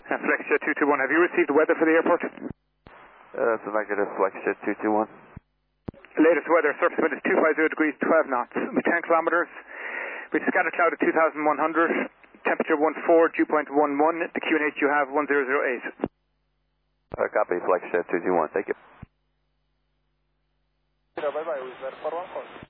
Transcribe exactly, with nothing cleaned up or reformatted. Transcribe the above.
Uh, FlexJet two two one, have you received the weather for the airport? Uh, it's a negative, FlexJet two two one. Latest weather, surface wind is two fifty degrees, twelve knots, with ten kilometers, with scattered cloud at two thousand one hundred, temperature one four, dew point one one, the Q N H you have one zero zero eight. Uh, copy, FlexJet two two one, thank you. Bye bye, we for one call.